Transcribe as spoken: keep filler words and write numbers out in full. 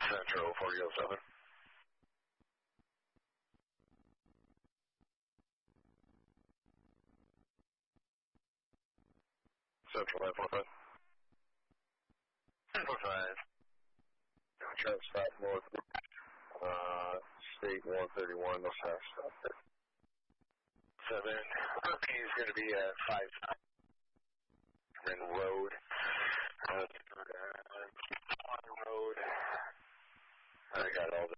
Central forty oh seven. Central nine four five. nine four five. Trap stop north. Uh, state one thirty-one, no trap stop there. seven. R P is going to be at five and road. Uh, on the road. I got all